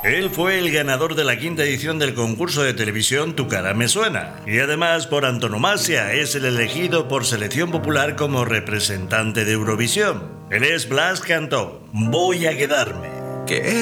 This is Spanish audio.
Él fue el ganador de la quinta edición del concurso de televisión Tu cara me suena. Y además, por antonomasia, es el elegido por selección popular como representante de Eurovisión. Él es Blas Cantó. Voy a quedarme. Que